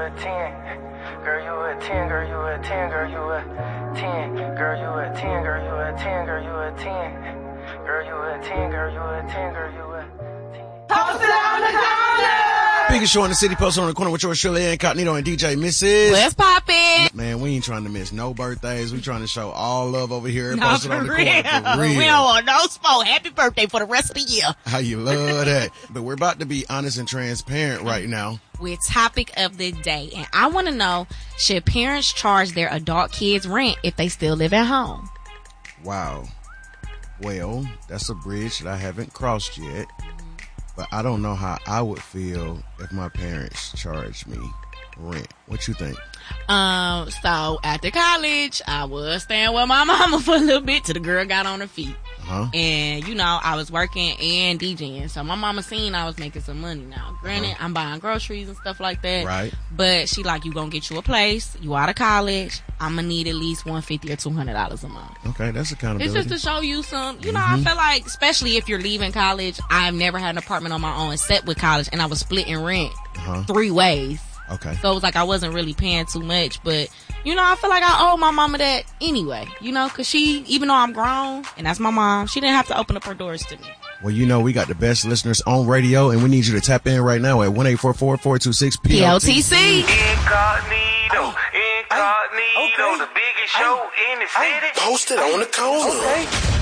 a 10. Girl, you a 10, girl, you a 10, girl, you a 10. Girl, you a 10, girl, you a 10, girl, you a 10. Girl, you a 10, girl, you a 10, girl, you a 10. Posted on the corner! Biggest show in the city, posted on the corner with yours, Shirley Incognito and DJ Mrs. What's poppin'? Man, we ain't trying to miss no birthdays. We trying to show all love over here and No, posted on the for corner for real. We don't want no smoke. Happy birthday for the rest of the year. How you love that. But we're about to be honest and transparent right now. With topic of the day. And I want to know, should parents charge their adult kids rent if they still live at home? Wow. Well, that's a bridge that I haven't crossed yet. But I don't know how I would feel if my parents charged me rent. What you think? So after college, I was staying with my mama for a little bit till the girl got on her feet. And, you know, I was working and DJing. So my mama seen I was making some money now. Granted, I'm buying groceries and stuff like that. Right. But she like, you gonna get you a place. You out of college. I'm gonna need at least $150 or $200 a month. Okay, that's accountability. It's just to show you some, you know, I feel like, especially if you're leaving college, I've never had an apartment on my own except with college, and I was splitting rent 3 ways. Okay. So it was like I wasn't really paying too much, but, you know, I feel like I owe my mama that anyway, you know, because she, even though I'm grown, and that's my mom, she didn't have to open up her doors to me. Well, you know, we got the best listeners on radio, and we need you to tap in right now at 1-844-426-PLTC. Incognito, the biggest show in the city. Posted on the corner. Okay.